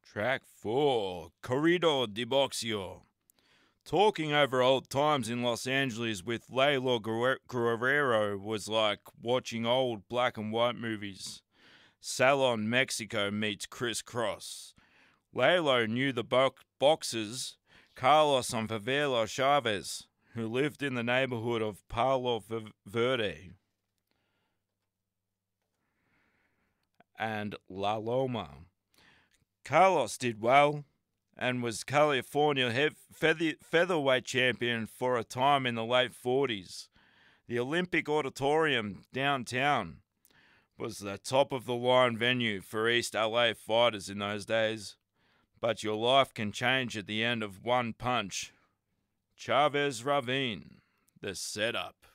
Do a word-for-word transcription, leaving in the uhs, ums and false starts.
Track four, Corrido de Boxeo. Talking over old times in Los Angeles with Layla Guer- Guerrero was like watching old black and white movies. Salon Mexico meets Chris Cross. Laylo knew the bo- boxers Carlos and Favela Chavez, who lived in the neighborhood of Palo V- Verde and La Loma. Carlos did well and was California hev- feather- featherweight champion for a time in the late forties. The Olympic Auditorium downtown was the top of the line venue for East L A fighters in those days. But your life can change at the end of one punch. Chavez Ravine, the setup.